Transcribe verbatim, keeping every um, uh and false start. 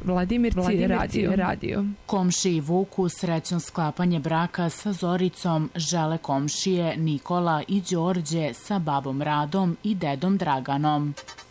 Vladimirci radio. radio. Komšiji Vuku srećno sklapanje braka sa Zoricom žele komšije Nikola i Đorđe sa babom Radom i dedom Draganom.